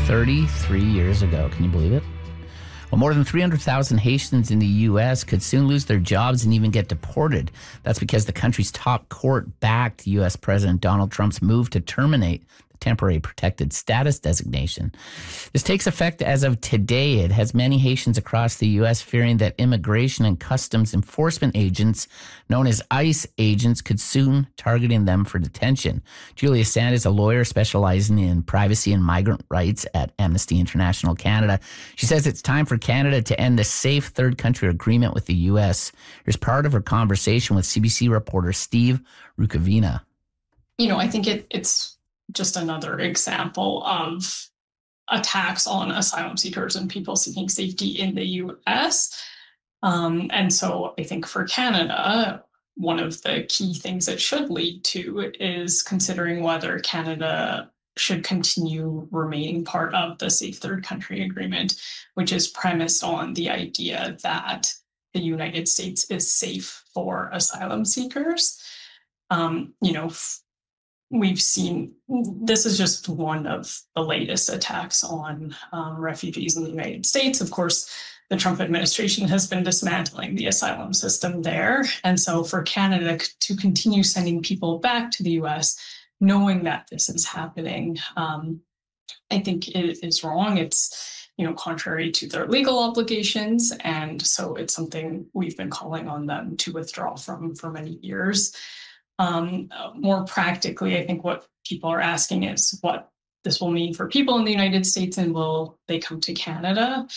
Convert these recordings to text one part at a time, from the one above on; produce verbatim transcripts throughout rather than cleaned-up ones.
thirty-three years ago. Can you believe it? Well, more than three hundred thousand Haitians in the U S could soon lose their jobs and even get deported. That's because the country's top court backed U S President Donald Trump's move to terminate the temporary protected status designation. This takes effect as of today. It has many Haitians across the U S fearing that immigration and customs enforcement agents, known as ICE agents, could soon targeting them for detention. Julia Sand is a lawyer specializing in privacy and migrant rights at Amnesty International Canada. She says it's time for Canada to end the safe third country agreement with the U S. Here's part of her conversation with C B C reporter Steve Rukavina. You know, I think it, it's just another example of attacks on asylum seekers and people seeking safety in the U S. Um, and so I think for Canada, one of the key things it should lead to is considering whether Canada should continue remaining part of the Safe Third Country Agreement, which is premised on the idea that the United States is safe for asylum seekers. Um, you know, f- We've seen, this is just one of the latest attacks on um, refugees in the United States. Of course, the Trump administration has been dismantling the asylum system there. And so for Canada to continue sending people back to the U S, knowing that this is happening, um, I think it is wrong. It's, you know, contrary to their legal obligations. And so it's something we've been calling on them to withdraw from for many years. Um, more practically, I think what people are asking is what this will mean for people in the United States and will they come to Canada?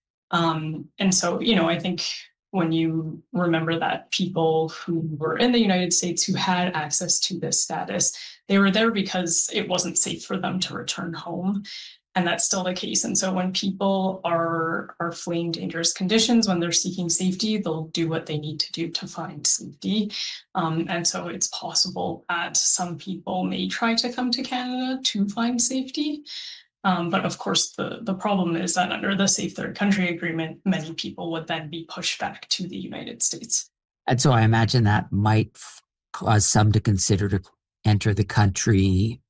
Um, and so, you know, I think when you remember that people who were in the United States who had access to this status, they were there because it wasn't safe for them to return home. And that's still the case. And so when people are, are fleeing dangerous conditions, when they're seeking safety, they'll do what they need to do to find safety. Um, and so it's possible that some people may try to come to Canada to find safety. Um, but of course, the, the problem is that under the Safe Third Country Agreement, many people would then be pushed back to the United States. And so I imagine that might cause some to consider to enter the country